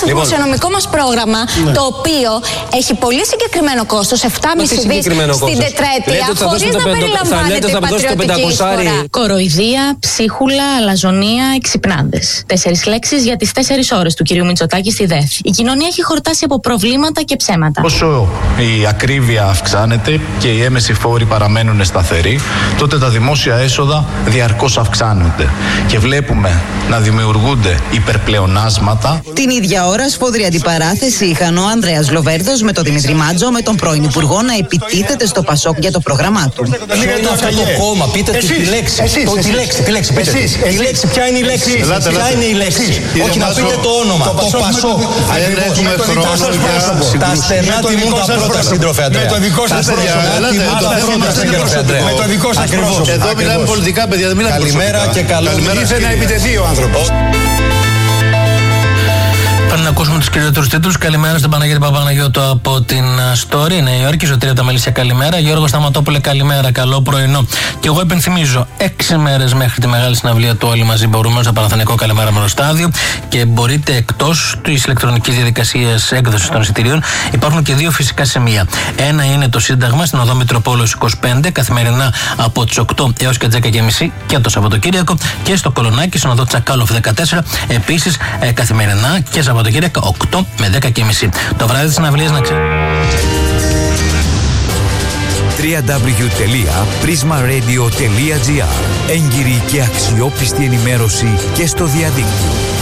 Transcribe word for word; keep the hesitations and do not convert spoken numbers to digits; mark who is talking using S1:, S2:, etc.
S1: στο λοιπόν, δημοσιονομικό μας πρόγραμμα, ναι. το οποίο έχει πολύ συγκεκριμένο κόστος, επτά κόμμα πέντε δις στην τετραετία, χωρίς να περιλαμβάνεται η πατριωτική εισφορά.
S2: Κοροϊδία, ψίχουλα, αλαζονία, εξυπνάδες. Τέσσερις λέξεις για τις τέσσερις ώρες του κυρίου Μητσοτάκη στη ΔΕΘ. Η κοινωνία έχει χορτάσει από προβλήματα και ψέματα.
S3: Όσο η ακρίβεια αυξάνεται και οι έμεσοι φόροι παραμένουν σταθεροί, τότε τα δημόσια έσοδα διαρκώς αυξάνονται. Και βλέπουμε να δημιουργούνται υπερπλεονάσματα.
S4: Την ίδια ώρα, σφόδρη αντιπαράθεση είχαν ο Ανδρέας Λοβέρδος με τον Δημήτρη Μάτζο, με τον πρώην Υπουργό να επιτίθεται στο Πασόκ για το πρόγραμμά του.
S5: Ποιο είναι αυτό το κόμμα, πείτε του τη λέξη. Τη λέξη, τη λέξη, πείτε. Η λέξη, ποια είναι η λέξη. Ποια είναι η λέξη. Όχι να πείτε το όνομα. Το Πασόκ. Τα στενά τιμούν τα πρώτα, σύντροφε Ανδρέα. Με το δικό σας πρόσωπο. Με το δικό σας πρόσωπο.
S6: Εδώ μιλάμε πολιτικά, παιδιά.
S5: Καλημέρα και καλό.
S6: Ήρθε να επιτεθεί ο άνθρωπος.
S7: Πάμε να ακούσουμε τους κυριότερους τίτλους. Καλημέρα στον Παναγιώτη Παπαναγιώτου από την Story Νέα Υόρκη. Ζωτήρια τα Μελίσια, καλημέρα. Γιώργο Σταματόπουλε, καλημέρα. Καλό πρωινό. Και εγώ υπενθυμίζω, έξι μέρες μέχρι τη μεγάλη συναυλία του Όλοι Μαζί Μπορούμε στο Παναθηναϊκό Καλημέρα Μονοστάδιο. Και μπορείτε εκτός της ηλεκτρονικής διαδικασίας έκδοσης των εισιτηρίων, υπάρχουν και δύο φυσικά σημεία. Ένα είναι το Σύνταγμα στην οδό Μητροπόλεως είκοσι πέντε, καθημερινά από τις οκτώ έως και τις δέκα και μισή και το Σαββατοκύριακο. Και στο Κολονάκι, στην οδό Τσακάλοφ δεκατέσσερα, επίσης ε, καθημερινά και Σαββατοκύριακο οκτώ με δέκα και μισή. Το βράδυ της συναυλίας να ξέρετε.
S8: double-u double-u double-u τελεία prisma radio τελεία gr. Έγκυρη και αξιόπιστη ενημέρωση και στο διαδίκτυο.